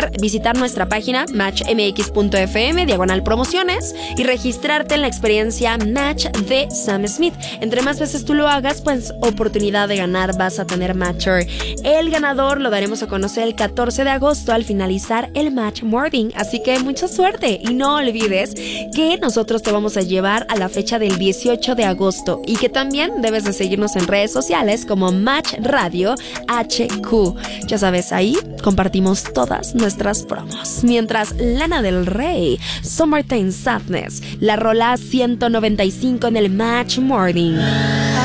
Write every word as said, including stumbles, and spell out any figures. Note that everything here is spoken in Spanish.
hacer, visitar nuestra página match m x punto f m, diagonal promociones, y registrarte en la experiencia Match de Sam Smith. Entre más veces tú lo hagas, pues oportunidad de ganar vas a tener Matcher. El ganador lo daremos a conocer el catorce de agosto al finalizar el Match Morning, así que mucha suerte y no olvides que nosotros te vamos a llevar a la fecha del dieciocho de agosto y que también debes de seguirnos en redes sociales como Match Radio H Q. Ya sabes, ahí compartimos todas nuestras promos. Mientras Lana del Rey, Summertime Sadness, la rola ciento noventa y cinco en el Match Morning.